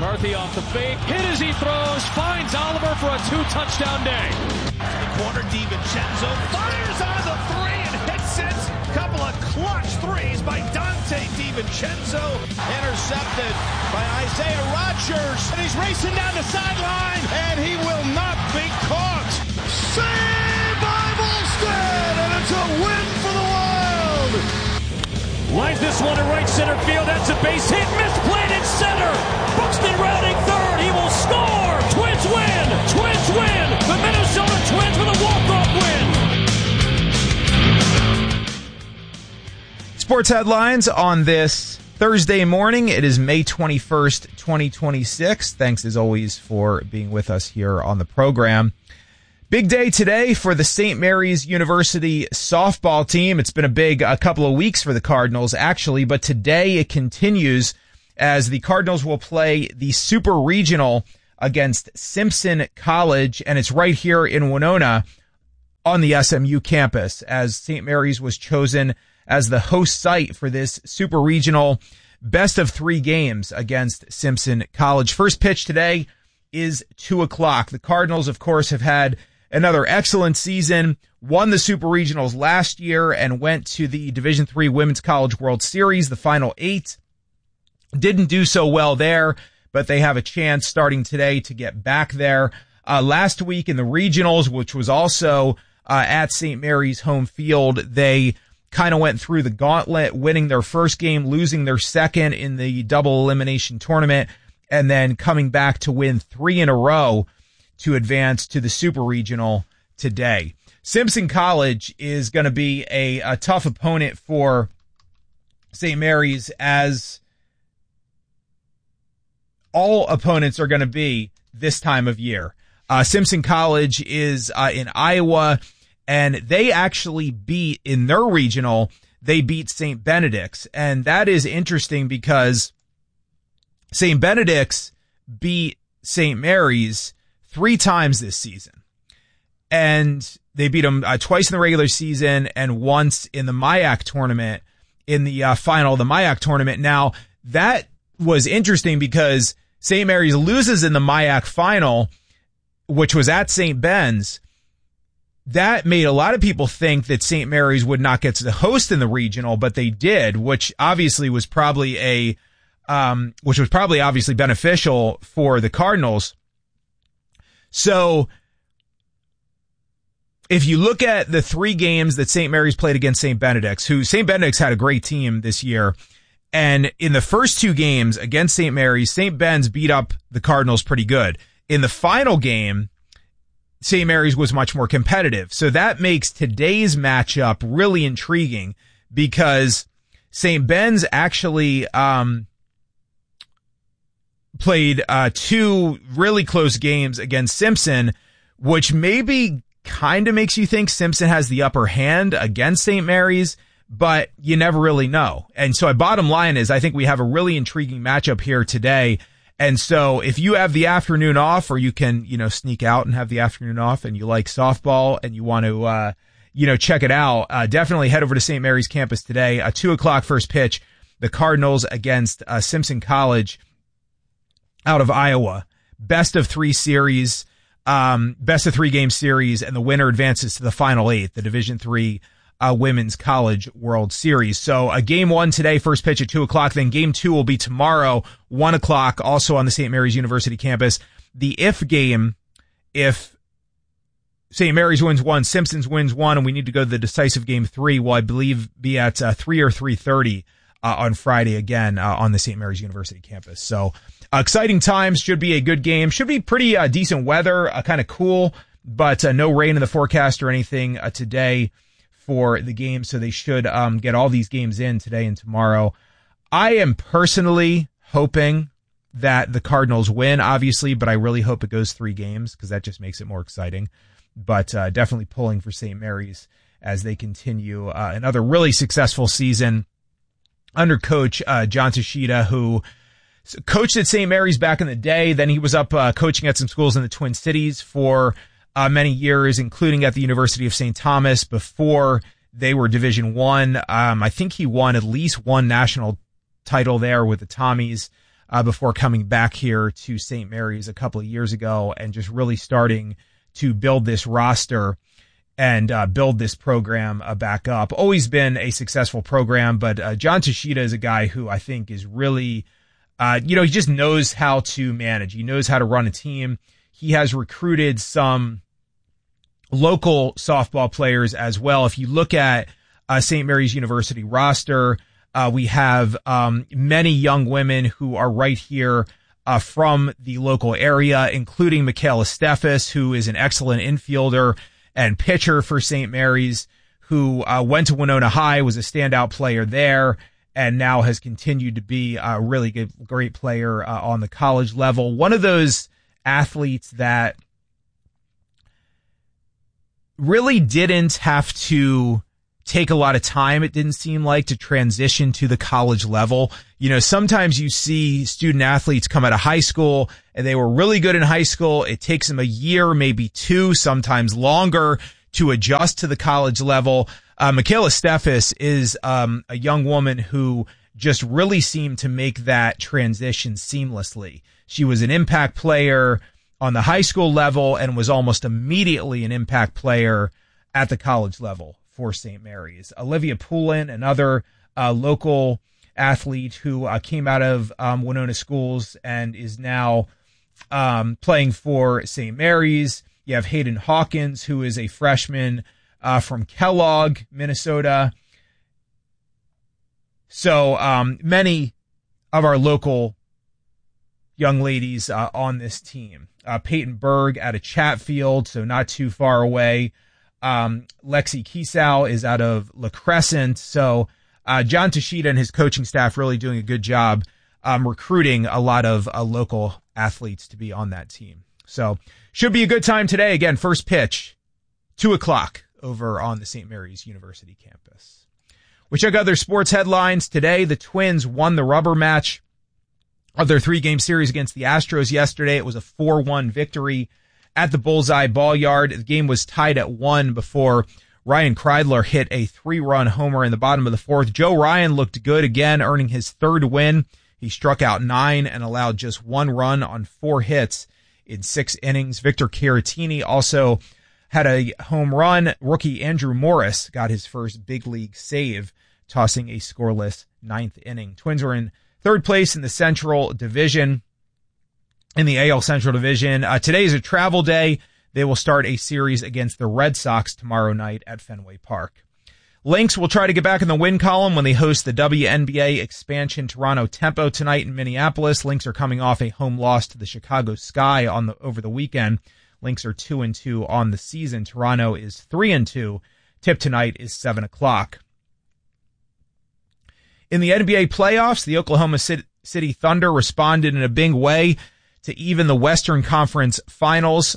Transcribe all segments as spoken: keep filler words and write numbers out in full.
McCarthy off the fake, hit as he throws, finds Oliver for a two-touchdown day. The corner, DiVincenzo fires on the three and hits it. Couple of clutch threes by Dante DiVincenzo. Intercepted by Isaiah Rodgers. And he's racing down the sideline, and he will not be caught. Saved by Volstead, and it's a win for the Wild. Lines this one to right center field. That's a base hit. Misplayed in center. Buxton rounding third. He will score. Twins win. Twins win. The Minnesota Twins with a walk-off win. Sports headlines on this Thursday morning. It is May twenty-first, twenty twenty-six. Thanks as always for being with us here on the program. Big day today for the Saint Mary's University softball team. It's been a big a couple of weeks for the Cardinals, actually, but today it continues as the Cardinals will play the Super Regional against Simpson College, and it's right here in Winona on the S M U campus, as Saint Mary's was chosen as the host site for this Super Regional best of three games against Simpson College. First pitch today is two o'clock. The Cardinals, of course, have had another excellent season, won the Super Regionals last year and went to the Division three Women's College World Series, the Final Eight. Didn't do so well there, but they have a chance starting today to get back there. Uh, last week in the Regionals, which was also uh, at Saint Mary's home field, they kind of went through the gauntlet, winning their first game, losing their second in the double elimination tournament, and then coming back to win three in a row to advance to the Super Regional today. Simpson College is going to be a, a tough opponent for Saint Mary's, as all opponents are going to be this time of year. Uh, Simpson College is uh, in Iowa, and they actually beat, in their regional, they beat Saint Benedict's. And that is interesting because Saint Benedict's beat Saint Mary's three times this season. And they beat them uh, twice in the regular season and once in the M I A C tournament, in the uh, final of the M I A C tournament. Now, that was interesting because Saint Mary's loses in the M I A C final, which was at Saint Ben's. That made a lot of people think that Saint Mary's would not get to host in the regional, but they did, which obviously was probably a, um, which was probably obviously beneficial for the Cardinals. So if you look at the three games that Saint Mary's played against Saint Benedict's, who Saint Benedict's had a great team this year, and in the first two games against Saint Mary's, Saint Ben's beat up the Cardinals pretty good. In the final game, Saint Mary's was much more competitive. So that makes today's matchup really intriguing because Saint Ben's actually um, played uh, two really close games against Simpson, which maybe kind of makes you think Simpson has the upper hand against Saint Mary's, but you never really know. And so, bottom line is, I think we have a really intriguing matchup here today. And so if you have the afternoon off, or you can, you know, sneak out and have the afternoon off, and you like softball and you want to, uh, you know, check it out, uh, definitely head over to Saint Mary's campus today. A two o'clock first pitch, the Cardinals against uh, Simpson College out of Iowa. Best of three series, um, best of three game series, and the winner advances to the Final Eight, the Division three uh, Women's College World Series. So a uh, game one today, first pitch at two o'clock. Then game two will be tomorrow, one o'clock, also on the Saint Mary's University campus. The if game, if Saint Mary's wins one, Simpson's wins one, and we need to go to the decisive game three, will I believe be at uh, three or three thirty uh, on Friday again uh, on the Saint Mary's University campus. So uh, exciting times. Should be a good game. Should be pretty uh, decent weather, uh, kind of cool, but uh, no rain in the forecast or anything uh, today for the game. So they should um, get all these games in today and tomorrow. I am personally hoping that the Cardinals win, obviously, but I really hope it goes three games because that just makes it more exciting. But uh, definitely pulling for Saint Mary's as they continue uh, another really successful season under Coach uh, John Tashida, who coached at Saint Mary's back in the day. Then he was up uh, coaching at some schools in the Twin Cities for uh, many years, including at the University of Saint Thomas before they were Division One. Um, I think he won at least one national title there with the Tommies. uh, before coming back here to Saint Mary's a couple of years ago and just really starting to build this roster and uh, build this program uh, back up. Always been a successful program, but uh, John Tashita is a guy who I think is really, uh, you know, he just knows how to manage. He knows how to run a team. He has recruited some local softball players as well. If you look at uh, Saint Mary's University roster, uh, we have um, many young women who are right here uh, from the local area, including Michaela Steffes, who is an excellent infielder and pitcher for Saint Mary's, who uh, went to Winona High, was a standout player there, and now has continued to be a really good, great player uh, on the college level. One of those athletes that really didn't have to take a lot of time, it didn't seem like, to transition to the college level. You know, sometimes you see student athletes come out of high school and they were really good in high school. It takes them a year, maybe two, sometimes longer to adjust to the college level. Uh, Michaela Steffes is um, a young woman who just really seemed to make that transition seamlessly. She was an impact player on the high school level and was almost immediately an impact player at the college level for Saint Mary's. Olivia Poulin, another uh, local athlete who uh, came out of um, Winona Schools and is now um, playing for Saint Mary's. You have Hayden Hawkins, who is a freshman uh, from Kellogg, Minnesota. So um, many of our local young ladies uh, on this team. Uh, Peyton Berg out of Chatfield, so not too far away. Um, Lexi Kiesau is out of La Crescent. So uh, John Tashita and his coaching staff really doing a good job um, recruiting a lot of uh, local athletes to be on that team. So should be a good time today. Again, first pitch, two o'clock over on the Saint Mary's University campus. We check other sports headlines. Today, the Twins won the rubber match of their three-game series against the Astros yesterday. It was a four one victory at the Bullseye Ball Yard. The game was tied at one before Ryan Kreidler hit a three-run homer in the bottom of the fourth. Joe Ryan looked good again, earning his third win. He struck out nine and allowed just one run on four hits in six innings. Victor Caratini also had a home run. Rookie Andrew Morris got his first big league save, tossing a scoreless ninth inning. Twins were in third place in the Central Division, in the A L Central Division. Uh, today is a travel day. They will start a series against the Red Sox tomorrow night at Fenway Park. Lynx will try to get back in the win column when they host the W N B A expansion Toronto Tempo tonight in Minneapolis. Lynx are coming off a home loss to the Chicago Sky on the over the weekend. Lynx are two and two on the season. Toronto is three and two. Tip tonight is seven o'clock. In the N B A playoffs, the Oklahoma City Thunder responded in a big way to even the Western Conference Finals.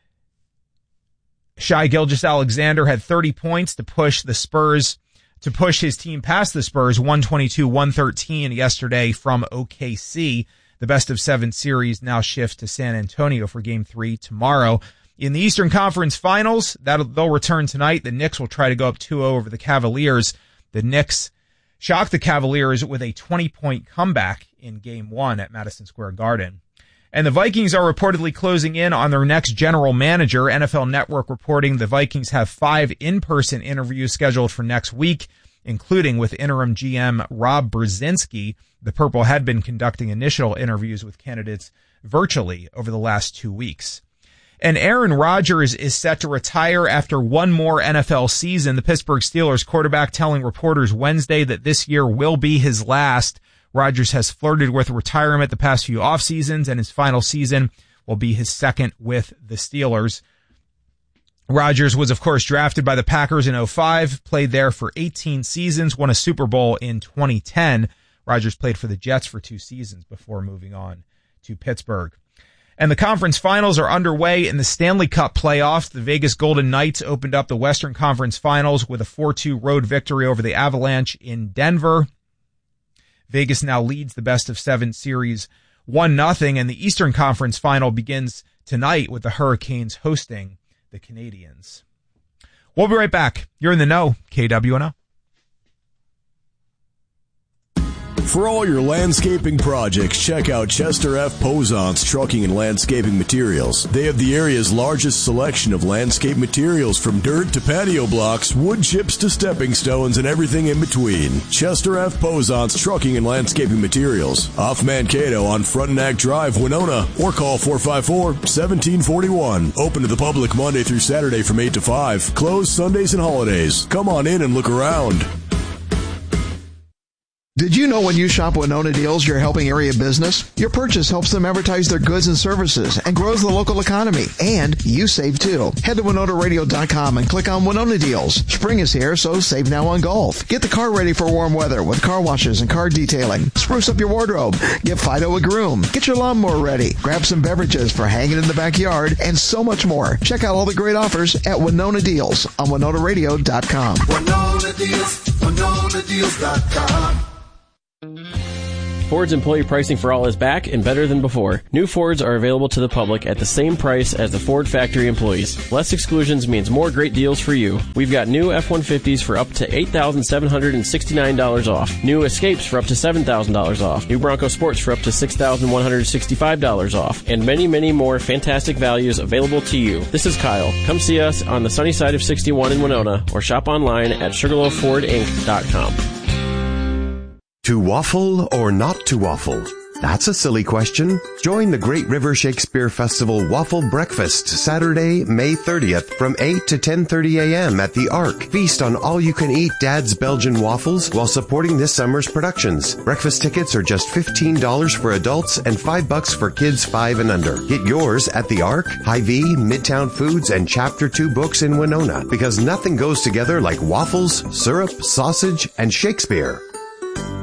Shai Gilgeous-Alexander had thirty points to push the Spurs, to push his team past the Spurs, one twenty-two one thirteen yesterday from O K C. The best of seven series now shifts to San Antonio for game three tomorrow. In the Eastern Conference Finals, that'll, they'll return tonight. The Knicks will try to go up two oh over the Cavaliers. The Knicks shocked the Cavaliers with a twenty-point comeback in game one at Madison Square Garden. And the Vikings are reportedly closing in on their next general manager. N F L Network reporting the Vikings have five in-person interviews scheduled for next week, including with interim G M Rob Brzezinski. The Purple had been conducting initial interviews with candidates virtually over the last two weeks. And Aaron Rodgers is set to retire after one more N F L season. The Pittsburgh Steelers quarterback telling reporters Wednesday that this year will be his last. Rodgers has flirted with retirement the past few off seasons, and his final season will be his second with the Steelers. Rodgers was, of course, drafted by the Packers in oh five, played there for eighteen seasons, won a Super Bowl in twenty ten. Rodgers played for the Jets for two seasons before moving on to Pittsburgh. And the conference finals are underway in the Stanley Cup playoffs. The Vegas Golden Knights opened up the Western Conference Finals with a four two road victory over the Avalanche in Denver. Vegas now leads the best of seven series one nothing, and the Eastern Conference Final begins tonight with the Hurricanes hosting the Canadiens. We'll be right back. You're in the know, K W N O. For all your landscaping projects, check out Chester F. Posance Trucking and Landscaping Materials. They have the area's largest selection of landscape materials, from dirt to patio blocks, wood chips to stepping stones, and everything in between. Chester F. Posance Trucking and Landscaping Materials, off Mankato on Frontenac Drive, Winona, or call four five four, one seven four one. Open to the public Monday through Saturday from eight to five. Closed Sundays and holidays. Come on in and look around. Did you know when you shop Winona Deals, you're helping area business? Your purchase helps them advertise their goods and services and grows the local economy. And you save too. Head to Winona Radio dot com and click on Winona Deals. Spring is here, so save now on golf. Get the car ready for warm weather with car washes and car detailing. Spruce up your wardrobe. Give Fido a groom. Get your lawnmower ready. Grab some beverages for hanging in the backyard, and so much more. Check out all the great offers at Winona Deals on Winona Radio dot com. Winona Deals, Winona Deals dot com. Ford's employee pricing for all is back and better than before. New Fords are available to the public at the same price as the Ford factory employees. Less exclusions means more great deals for you. We've got new F one fifties for up to eight thousand seven hundred sixty-nine dollars off. New Escapes for up to seven thousand dollars off. New Bronco Sports for up to six thousand one hundred sixty-five dollars off. And many, many more fantastic values available to you. This is Kyle. Come see us on the sunny side of sixty-one in Winona or shop online at sugarloaf ford inc dot com. To waffle or not to waffle? That's a silly question. Join the Great River Shakespeare Festival Waffle Breakfast Saturday, May thirtieth from eight to ten thirty a.m. at the Ark. Feast on all-you-can-eat Dad's Belgian waffles while supporting this summer's productions. Breakfast tickets are just fifteen dollars for adults and five bucks for kids five and under. Get yours at the Ark, Hy-Vee, Midtown Foods, and Chapter two Books in Winona, because nothing goes together like waffles, syrup, sausage, and Shakespeare.